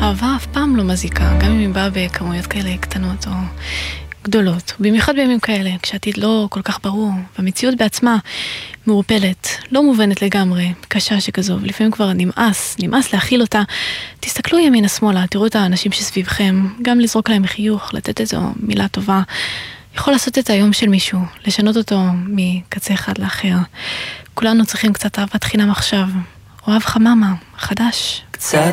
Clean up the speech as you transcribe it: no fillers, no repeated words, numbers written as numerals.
אהבה אף פעם לא מזיקה, גם אם היא באה בכמויות כאלה קטנות או גדולות. במיוחד בימים כאלה, כשעתיד לא כל כך ברור, והמציאות בעצמה מעורפלת, לא מובנת לגמרי, קשה שכזו, ולפעמים כבר נמאס להכיל אותה. תסתכלו ימינה שמאלה, תראו את האנשים שסביבכם, גם לזרוק להם חיוך, לתת איזו מילה טובה, יכול לעשות את היום של מישהו, לשנות אותו מקצה אחד לאחר. כולנו צריכים קצת אהבת חינם עכשיו, אוהב חממה, חדש. קצת